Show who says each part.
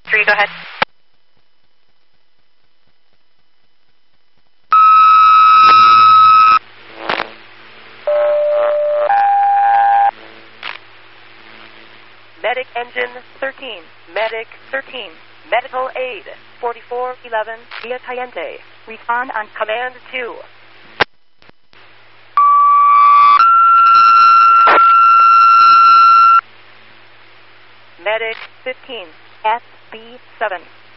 Speaker 1: 3, go ahead.
Speaker 2: Medic engine 13, medic 13, medical aid 4411 via Cayente.
Speaker 1: Respond on
Speaker 2: Command 2. Medic 15, SB7.